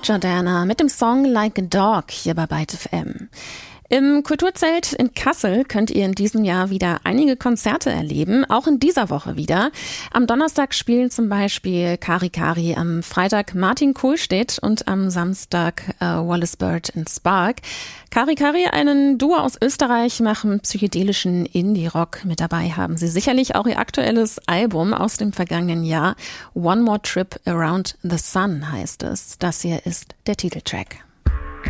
Jordana mit dem Song Like a Dog hier bei Byte FM. Im Kulturzelt in Kassel könnt ihr in diesem Jahr wieder einige Konzerte erleben, auch in dieser Woche wieder. Am Donnerstag spielen zum Beispiel Kari Kari, am Freitag Martin Kohlstedt und am Samstag Wallace Bird and Spark. Kari Kari, einen Duo aus Österreich, machen psychedelischen Indie-Rock. Mit dabei haben sie sicherlich auch ihr aktuelles Album aus dem vergangenen Jahr. One More Trip Around the Sun heißt es. Das hier ist der Titeltrack.